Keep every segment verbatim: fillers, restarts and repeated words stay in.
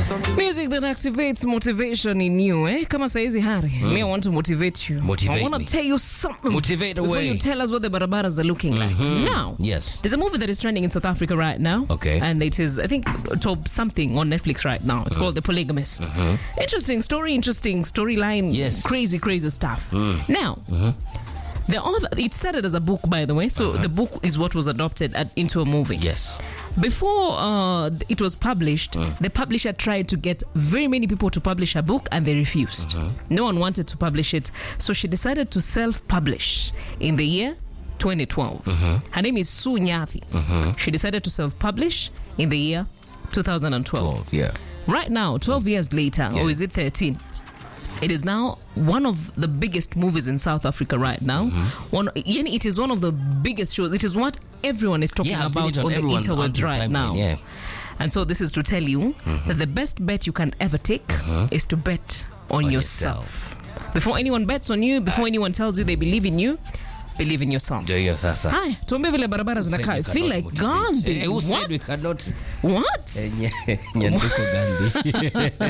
Music that activates motivation in you, eh? Kama saizi Hari, mm. me I want to motivate you. Motivate I want to me. tell you something. Motivate before away. you tell us what the barabaras are looking Mm-hmm. like. Now, yes, there's a movie that is trending in South Africa right now. Okay. And it is, I think, top something on Netflix right now. It's mm. called The Polygamist. Mm-hmm. Interesting story, interesting storyline. Yes. Crazy, crazy stuff. Mm. Now, mm-hmm. the author, it started as a book, by the way. So uh-huh. the book is what was adopted at, into a movie. Yes. Before uh, it was published, mm. the publisher tried to get very many people to publish a book and they refused. Uh-huh. No one wanted to publish it. So she decided to self-publish in the year twenty twelve. Uh-huh. Her name is Sue Nyathi. Uh-huh. She decided to self-publish in the year two thousand twelve. twelve, yeah. Right now, twelve years later, yeah. or is it thirteen? It is now one of the biggest movies in South Africa right now. Mm-hmm. One, it is one of the biggest shows. It is what everyone is talking yeah, about on, on the interwebs right now. Yeah. And so this is to tell you mm-hmm. that the best bet you can ever take mm-hmm. is to bet on, on yourself. yourself. Before anyone bets on you, before anyone tells you they believe in you, believe in yourself. Ndio hiyo sasa. Hai, tuombe vile barabara zinakaa. I feel like Gandhi. Who what? said we cannot? What? Nyanduko Gandhi.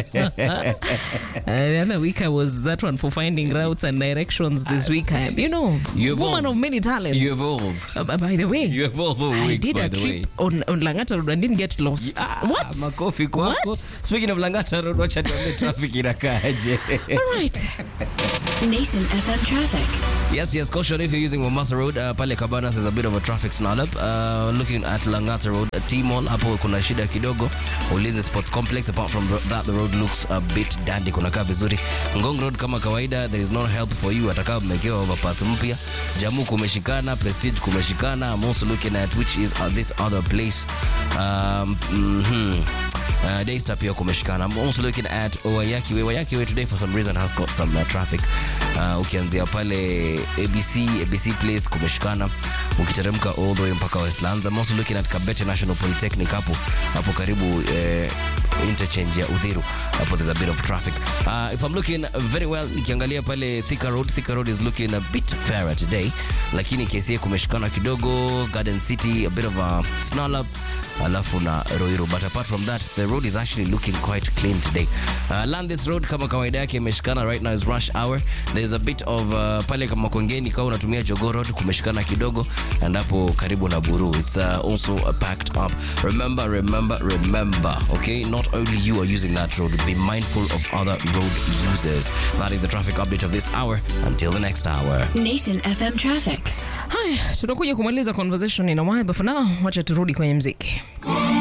uh, the other week I was that one for finding routes and directions. This week I am, you know, you woman of many talents. You evolve. Uh, by the way, you evolve over I weeks, did by a the trip way. on, on Langata Road and didn't get lost. Yeah, what? Makofi kwako. What? Speaking of Langata Road, watch out the traffic inakaaje. All right. Nation F M traffic. Yes, yes, caution if you're using Mombasa Road. Uh, pale Cabanas is a bit of a traffic snarl up. Uh, looking at Langata Road, uh, T-Mall, hapo kuna shida kidogo. Ulinzi Sports Complex, apart from that, the road looks a bit dandy. Kuna kaa vizuri. Ngong Road kama kawaida, there is no help for you. Ataka mmekewa overpass mpya. Jamu kumeshikana, Prestige kumeshikana. I'm also looking at which is uh, this other place. Um, mm-hmm. Uh, Daystar pia kumeshikana. I'm also looking at Wayaki Way. Wayaki Way today for some reason has got some uh, traffic. Uh, ukianzia pale A B C, A B C Place kumeshikana. Ukiteremka all the way mpaka Westlands. I'm also looking at Kabete National Polytechnic hapo. Hapo karibu uh, interchange ya Udhiru. Hapo there's a bit of traffic. Uh, if I'm looking very well, nikiangalia pale Thika Road, Thika Road is looking a bit fairer today. Lakini K C A kumeshikana kidogo. Garden City, a bit of a snarl up. Alafu na Roiro. But apart from that, the road is actually looking quite clean today. Uh, Landis Road kama kawaida yake imeshikana. Right now is rush hour. There's a bit of uh, pale kama Kongeni kama unatumia Jogoo Road kumeshikana kidogo, and hapo karibu na Buru it's uh, also uh, packed up. Remember, remember, remember, okay? Not only you are using that road, be mindful of other road users. That is the traffic update of this hour. Until the next hour. Nation F M traffic. Haya, tutakuja kumaliza conversation in a while, but for now, wacha turudi kwenye mziki.